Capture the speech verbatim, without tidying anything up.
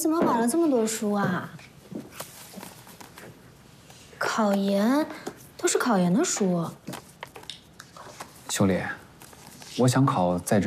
怎么买了这么多书啊？考研，都是考研的书。 秀丽，我想考在职。